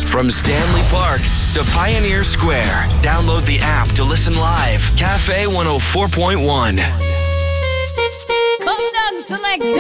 From Stanley Park to Pioneer Square. Download the app to listen live. Cafe 104.1. Come down, select.